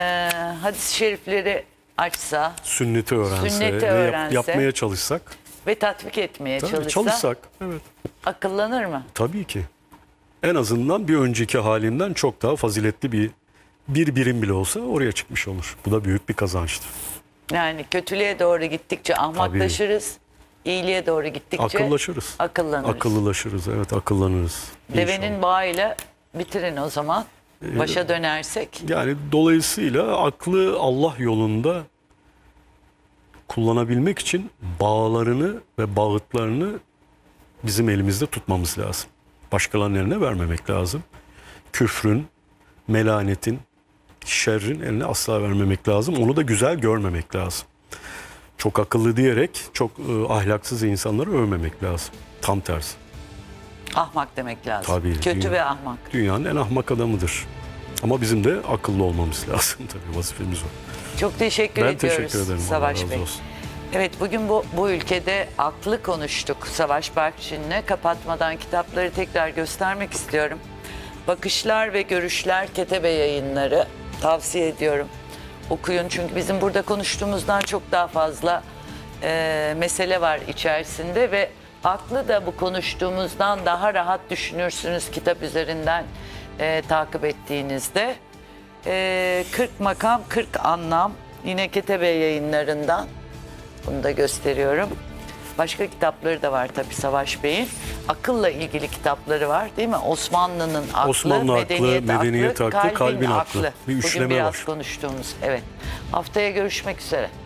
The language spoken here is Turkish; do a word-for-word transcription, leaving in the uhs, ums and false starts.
Ee, hadis-i şerifleri açsa, Sünneti öğrense, Sünneti ve yap- öğrense. yapmaya çalışsak. ve tatbik etmeye Tabii, çalışsa çalışsak, evet. akıllanır mı? Tabii ki. En azından bir önceki halinden çok daha faziletli bir bir birim bile olsa oraya çıkmış olur. Bu da büyük bir kazançtır. Yani kötülüğe doğru gittikçe ahmaklaşırız, iyiliğe doğru gittikçe Akıllaşırız. akıllanırız. Akıllılaşırız, evet, akıllanırız. Devenin İnşallah. bağıyla bitirin o zaman. Başa dönersek. Yani dolayısıyla aklı Allah yolunda kullanabilmek için bağlarını ve bağıtlarını bizim elimizde tutmamız lazım. Başkalarının eline vermemek lazım. Küfrün, melanetin, şerrin eline asla vermemek lazım. Onu da güzel görmemek lazım. Çok akıllı diyerek çok e, ahlaksız insanları övmemek lazım. Tam tersi. Ahmak demek lazım. Tabii, Kötü dünya- ve ahmak. Dünyanın en ahmak adamıdır. Ama bizim de akıllı olmamız lazım tabii, vazifemiz o. Çok teşekkür Ben ediyoruz teşekkür ederim. Allah Savaş razı Bey. olsun. Evet, bugün bu, bu ülkede aklı konuştuk Savaş Berkçin'le. Kapatmadan kitapları tekrar göstermek istiyorum. Bakışlar ve Görüşler Ketebe Yayınları, tavsiye ediyorum. Okuyun, çünkü bizim burada konuştuğumuzdan çok daha fazla e, mesele var içerisinde ve aklı da bu konuştuğumuzdan daha rahat düşünürsünüz kitap üzerinden e, takip ettiğinizde. E, kırk makam kırk anlam, yine Ketebe Yayınlarından. Bunu da gösteriyorum. Başka kitapları da var tabii Savaş Bey'in. Akılla ilgili kitapları var değil mi? Osmanlı'nın aklı, Osmanlı aklı, medeniyet, medeniyet aklı, aklı, kalbin, kalbin aklı. aklı. Bir Bugün üçleme biraz var. konuştuğumuz. Evet. Haftaya görüşmek üzere.